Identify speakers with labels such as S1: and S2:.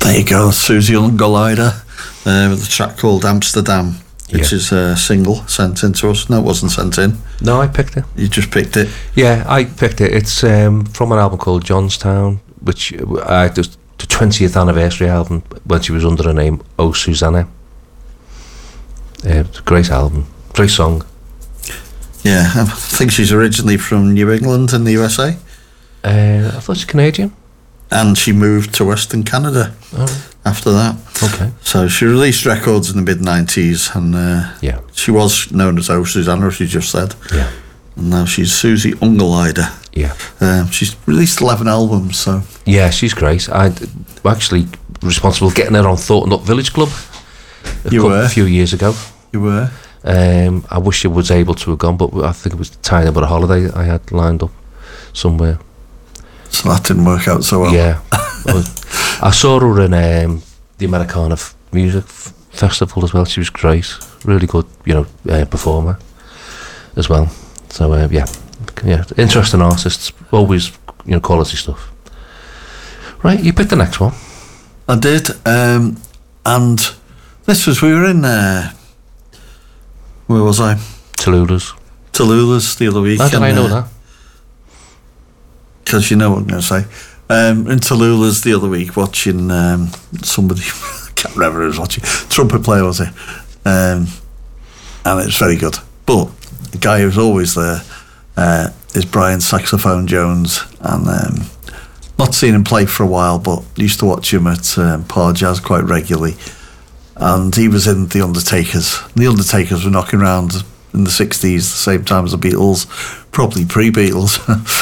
S1: There you go, Susie Ungolider, with a track called Amsterdam, which is a single sent in to us. No, it wasn't sent in.
S2: No, I picked it.
S1: You just picked it?
S2: Yeah, I picked it. It's from an album called Johnstown, which the 20th anniversary album when she was under the name Oh Susanna. It's a great album, great song.
S1: Yeah, I think she's originally from New England in the USA.
S2: I thought she's Canadian.
S1: And she moved to Western Canada after that.
S2: Okay.
S1: So she released records in the mid-90s, and she was known as Oh Susanna, as you just said.
S2: Yeah.
S1: And now she's Susie Ungolider.
S2: Yeah.
S1: She's released 11 albums, so...
S2: Yeah, she's great. I'm actually responsible for getting her on Thornton Up Village Club a few years ago.
S1: You were?
S2: I wish I was able to have gone, but I think it was tying up with a holiday I had lined up somewhere.
S1: So that didn't work out so well.
S2: Yeah. I saw her in the Americana Music Festival as well. She was great. Really good, performer as well. So, yeah. Interesting artists. Always, quality stuff. Right, you picked the next one.
S1: I did. And this was, we were in... where was I?
S2: Tallulah's
S1: the other week.
S2: How did I know that?
S1: Because you know what I'm going to say. In Tallulah's the other week, watching somebody, I can't remember who I was watching, trumpet player was it? And it was very good. But the guy who's always there is Brian Saxophone Jones, and not seen him play for a while, but used to watch him at Par Jazz quite regularly. And he was in The Undertakers. The Undertakers were knocking around in the 60s, the same time as the Beatles, probably pre-Beatles.